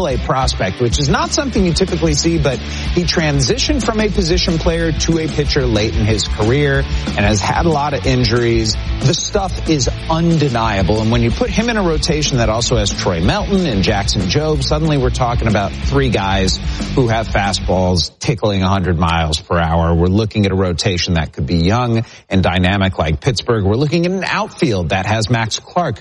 A prospect, which is not something you typically see, but he transitioned from a position player to a pitcher late in his career and has had a lot of injuries. The stuff is undeniable. And when you put him in a rotation that also has Troy Melton and Jackson Jobe, suddenly we're talking about three guys who have fastballs tickling 100 miles per hour. We're looking at a rotation that could be young and dynamic like Pittsburgh. We're looking at an outfield that has Max Clark.